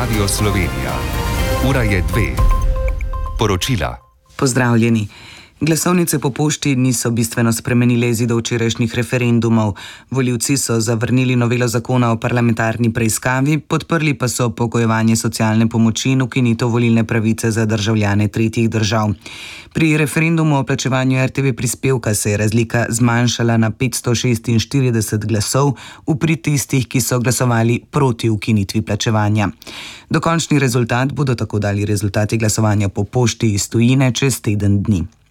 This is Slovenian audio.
Radio Slovenija. Ura je 2. Poročila. Pozdravljeni. Glasovnice po pošti niso bistveno spremenile izidov včerajšnjih referendumov. Volivci so zavrnili novelo zakona o parlamentarni preiskavi, podprli pa so pogojevanje socialne pomoči in ukinitev volilne pravice za državljane tretjih držav. Pri referendumu o plačevanju RTV prispevka se je razlika zmanjšala na 546 glasov v prid tistih, ki so glasovali proti ukinitvi plačevanja. Dokončni rezultat bodo tako dali rezultati glasovanja po pošti iz tujine čez teden dni.